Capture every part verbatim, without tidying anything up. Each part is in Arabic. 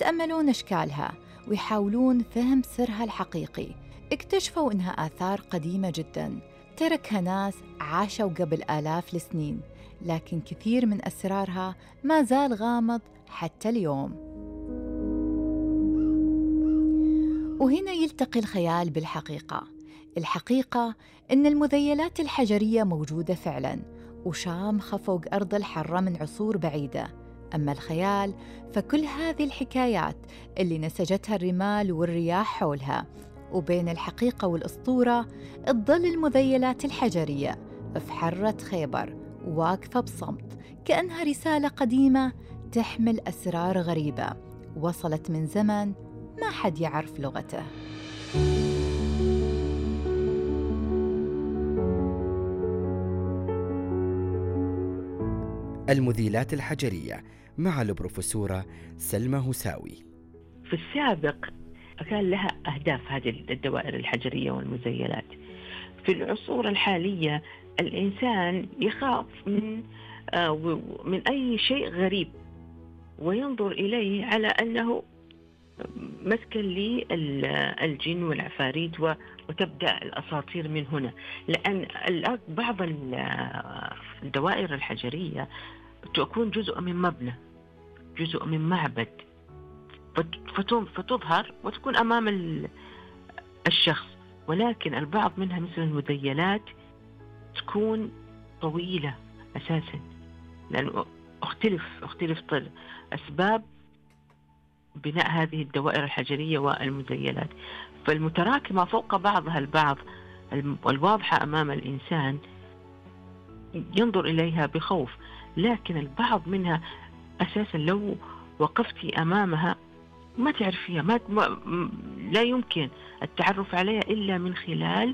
يتأملون أشكالها ويحاولون فهم سرها الحقيقي. اكتشفوا إنها آثار قديمة جداً تركها ناس عاشوا قبل آلاف السنين، لكن كثير من أسرارها ما زال غامض حتى اليوم. وهنا يلتقي الخيال بالحقيقة. الحقيقة إن المذيلات الحجرية موجودة فعلاً وشامخة فوق أرض الحرة من عصور بعيدة. أما الخيال فكل هذه الحكايات اللي نسجتها الرمال والرياح حولها. وبين الحقيقة والأسطورة تظل المذيلات الحجرية في حرة خيبر واقفة بصمت، كأنها رسالة قديمة تحمل أسرار غريبة وصلت من زمن ما حد يعرف لغته. المذيلات الحجرية مع البروفيسورة سلمى هساوي. في السابق كان لها أهداف هذه الدوائر الحجرية والمذيلات. في العصور الحالية الإنسان يخاف من من أي شيء غريب وينظر إليه على أنه مسكن للجن والعفاريت، وتبدأ الأساطير من هنا. لأن بعض الدوائر الحجرية تكون جزء من مبنى، جزء من معبد، فتظهر وتكون أمام الشخص. ولكن البعض منها مثل المذيلات تكون طويلة أساسا، لأنه اختلف اختلف أسباب بناء هذه الدوائر الحجرية والمذيلات، فالمتراكمة فوق بعضها البعض والواضحة أمام الإنسان ينظر إليها بخوف. لكن البعض منها أساسا لو وقفتي أمامها ما تعرفيها، ما لا يمكن التعرف عليها إلا من خلال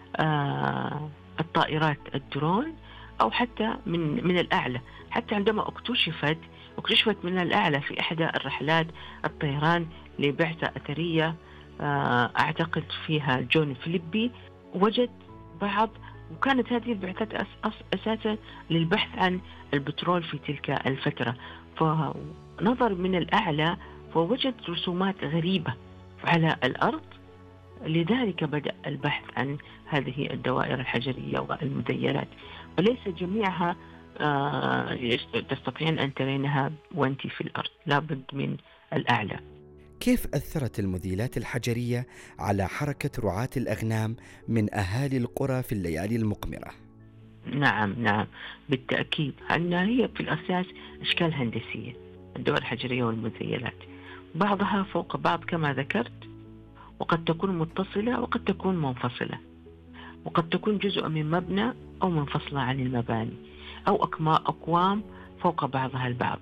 آه الطائرات الدرون أو حتى من من الأعلى. حتى عندما اكتشفت اكتشفت من الأعلى في إحدى الرحلات الطيران لبعثة أثرية آه أعتقد فيها جون فيليبي، وجد بعض، وكانت هذه البعثات أس أس أساسا للبحث عن البترول في تلك الفترة. فنظر من الأعلى فوجد رسومات غريبة على الأرض، لذلك بدأ البحث عن هذه الدوائر الحجرية والمذيلات. وليس جميعها آه تستطيعين أن ترينها وأنت في الأرض، لابد من الأعلى. كيف أثرت المذيلات الحجرية على حركة رعاة الأغنام من أهالي القرى في الليالي المقمرة؟ نعم نعم بالتأكيد، أنها هي في الأساس أشكال هندسية، الدوائر الحجرية والمذيلات بعضها فوق بعض كما ذكرت، وقد تكون متصلة وقد تكون منفصلة، وقد تكون جزء من مبنى أو منفصلة عن المباني، أو أقوام فوق بعضها البعض،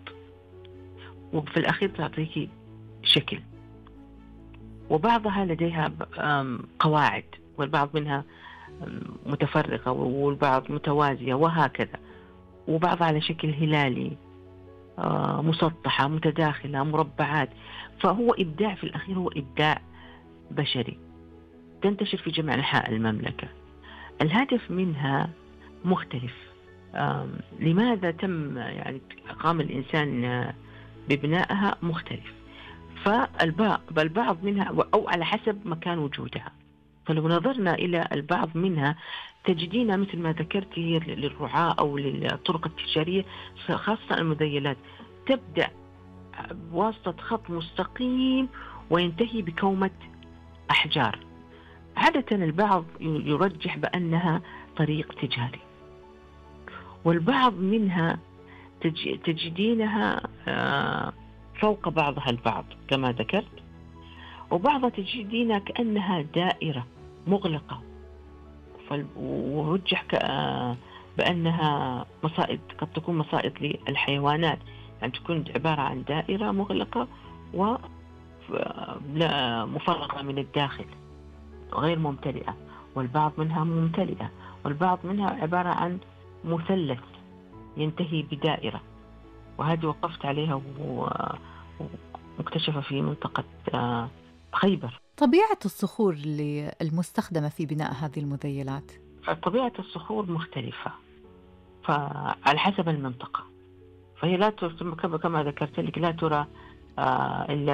وفي الأخير تعطيك شكل. وبعضها لديها قواعد، والبعض منها متفرقة والبعض متوازية وهكذا، وبعضها على شكل هلالي، مسطحة متداخلة مربعات. فهو إبداع، في الأخير هو إبداع بشري تنتشر في جميع أنحاء المملكة. الهدف منها مختلف. لماذا تم يعني قام الإنسان ببنائها مختلف؟ فالبعض منها أو على حسب مكان وجودها. فلو نظرنا إلى البعض منها تجدين مثل ما ذكرت هي للرعاة أو للطرق التجارية، خاصة المذيلات تبدأ بواسطة خط مستقيم وينتهي بكومة أحجار. عادة البعض يرجح بأنها طريق تجاري، والبعض منها تجدينها فوق بعضها البعض كما ذكرت، وبعضها تجدينها كأنها دائرة مغلقة، ورجح بأنها مصائد، قد تكون مصائد للحيوانات، يعني تكون عبارة عن دائرة مغلقة ومفرغة من الداخل غير ممتلئة، والبعض منها ممتلئة، والبعض منها عبارة عن مثلث ينتهي بدائرة. وهذه وقفت عليها ومكتشفة في منطقة خيبر. طبيعة الصخور اللي المستخدمة في بناء هذه المذيلات؟ طبيعة الصخور مختلفة فعلى حسب المنطقة، فهي لا ترى كما ذكرت لك لا ترى إلا